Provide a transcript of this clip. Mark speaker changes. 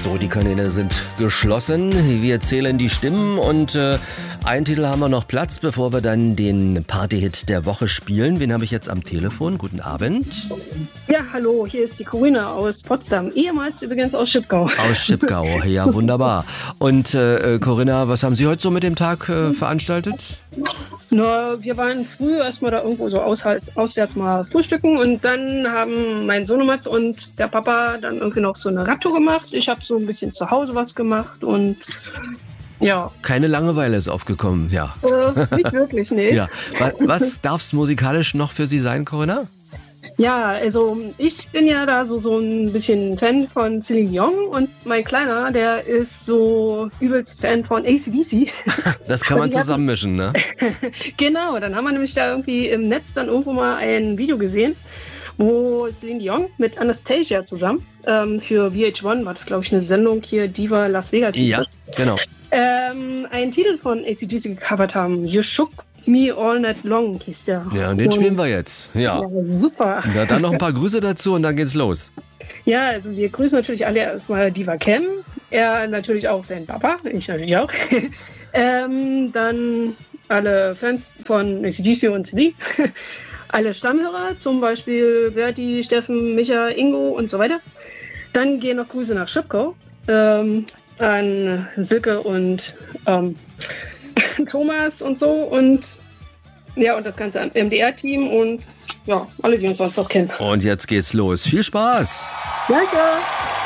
Speaker 1: So, die Kanäle sind geschlossen. Wir zählen die Stimmen und einen Titel haben wir noch Platz, bevor wir dann den Partyhit der Woche spielen. Wen habe ich jetzt am Telefon? Guten Abend.
Speaker 2: Ja, hallo, hier ist die Corinna aus Potsdam, ehemals übrigens aus Schipgau.
Speaker 1: Aus Schipgau, ja, wunderbar. Und Corinna, was haben Sie heute so mit dem Tag veranstaltet?
Speaker 2: Na, wir waren früh erstmal da irgendwo so auswärts mal frühstücken und dann haben mein Sohnematz und der Papa dann irgendwie noch so eine Radtour gemacht. Ich habe so ein bisschen zu Hause was gemacht und ja.
Speaker 1: Keine Langeweile ist aufgekommen, ja.
Speaker 2: Nicht wirklich, nee.
Speaker 1: Ja. Was darf es musikalisch noch für Sie sein, Corinna?
Speaker 2: Ja, also ich bin ja da so ein bisschen Fan von Celine Dion und mein Kleiner, der ist so übelst Fan von AC/DC.
Speaker 1: Das kann man zusammenmischen, ne?
Speaker 2: Genau, dann haben wir nämlich da irgendwie im Netz dann irgendwo mal ein Video gesehen, wo Celine Dion mit Anastasia zusammen für VH1 war das, glaube ich, eine Sendung hier, Diva Las Vegas.
Speaker 1: Ja, genau.
Speaker 2: Einen Titel von AC/DC gecovert haben, You Shook Me All Night Long hieß der.
Speaker 1: Ja, und den spielen wir jetzt. Ja,
Speaker 2: super.
Speaker 1: Na, dann noch ein paar Grüße dazu und dann geht's los.
Speaker 2: Ja, also wir grüßen natürlich alle erstmal Diva Cam. Er natürlich auch seinen Papa, ich natürlich auch. Dann alle Fans von AC/DC und Celine. Alle Stammhörer, zum Beispiel Berti, Steffen, Micha, Ingo und so weiter. Dann gehen noch Grüße nach Schipgau an Silke und Thomas und so und ja, und das ganze MDR-Team und ja, alle, die uns sonst noch kennen.
Speaker 1: Und jetzt geht's los. Viel Spaß!
Speaker 2: Danke!